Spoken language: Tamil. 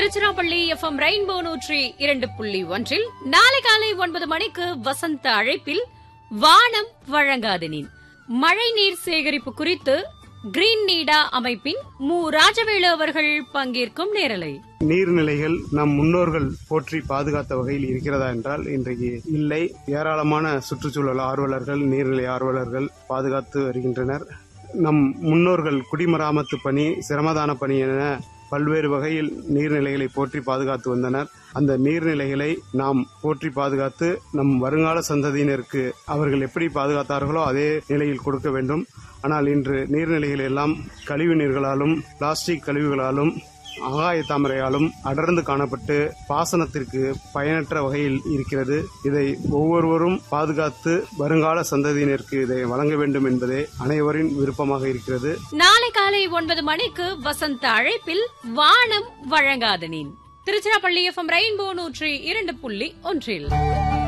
திருச்சிராப்பள்ளி FM ரெயின்போ 102.1 நாளை காலை 9 மணிக்கு வசந்த அழைப்பில் வானம் வழங்காது நீர் மழை நீர் சேகரிப்பு குறித்து கிரீன் நீடா அமைப்பின் மு. ராஜவேலு அவர்கள் பங்கேற்கும் நேரலை. நீர்நிலைகள் நம் முன்னோர்கள் போற்றி பாதுகாத்த வகையில் இருக்கிறதா என்றால் இன்றைக்கு இல்லை. ஏராளமான சுற்றுச்சூழல் ஆர்வலர்கள், நீர்நிலை ஆர்வலர்கள் பாதுகாத்து வருகின்றனர். நம் முன்னோர்கள் குடிமராமத்து பணி, சிரமதான பணி என பல்வேறு வகையில் நீர்நிலைகளை போற்றி பாதுகாத்து வந்தனர். அந்த நீர்நிலைகளை நாம் போற்றி பாதுகாத்து நம் வருங்கால சந்ததியினருக்கு அவர்கள் எப்படி பாதுகாத்தார்களோ அதே நிலையில் கொடுக்க வேண்டும். ஆனால் இன்று நீர்நிலைகள் எல்லாம் கழிவு நீர்களாலும், பிளாஸ்டிக் கழிவுகளாலும், ஆகாய தாமரையாலும் அடர்ந்து காணப்பட்டு பாசனத்திற்கு பயனற்ற வகையில் இருக்கிறது. இதை ஒவ்வொருவரும் பாதுகாத்து வருங்கால சந்ததியினருக்கு இதை வழங்க வேண்டும் என்பதே அனைவரின் விருப்பமாக இருக்கிறது. நாளை காலை 9 மணிக்கு வசந்த அழைப்பில் வானம் வழங்காது நீர் திருச்சிராப்பள்ளி FM ரெயின்போ 102.1